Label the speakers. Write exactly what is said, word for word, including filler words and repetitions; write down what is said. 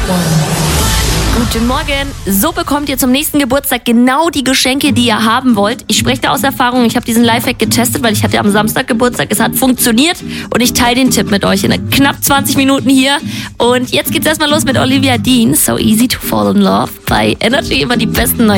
Speaker 1: Guten Morgen. So bekommt ihr zum nächsten Geburtstag genau die Geschenke, die ihr haben wollt. Ich spreche da aus Erfahrung. Ich habe diesen Lifehack getestet, weil ich hatte am Samstag Geburtstag. Es hat funktioniert und ich teile den Tipp mit euch in knapp zwanzig Minuten hier. Und jetzt geht's erstmal los mit Olivia Dean. So easy to fall in love. Bei Energy immer die besten neuen